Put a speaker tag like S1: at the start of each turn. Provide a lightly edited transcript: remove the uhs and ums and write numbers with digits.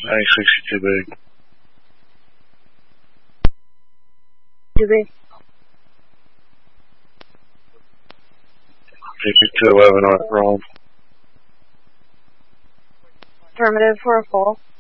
S1: 96 too big.
S2: Too big.
S1: JP 211 North Rome.
S2: Affirmative for a full.